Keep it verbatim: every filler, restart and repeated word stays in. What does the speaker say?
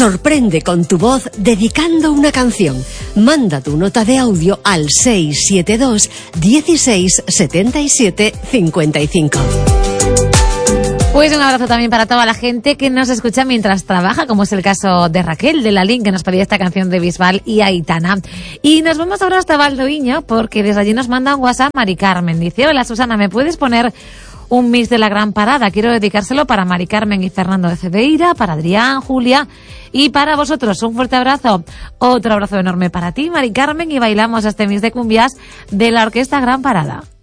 Sorprende con tu voz dedicando una canción. Manda tu nota de audio al seis siete dos, dieciséis, setenta y siete, cincuenta y cinco. Pues un abrazo también para toda la gente que nos escucha mientras trabaja, como es el caso de Raquel de Lalín, que nos pedía esta canción de Bisbal y Aitana. Y nos vamos ahora hasta Valdoviño, porque desde allí nos manda un WhatsApp Mari Carmen. Dice: hola Susana, ¿me puedes poner un mix de La Gran Parada? Quiero dedicárselo para Mari Carmen y Fernando de Cedeira, para Adrián, Julia y para vosotros. Un fuerte abrazo. Otro abrazo enorme para ti, Mari Carmen, y bailamos este mix de cumbias de la Orquesta Gran Parada.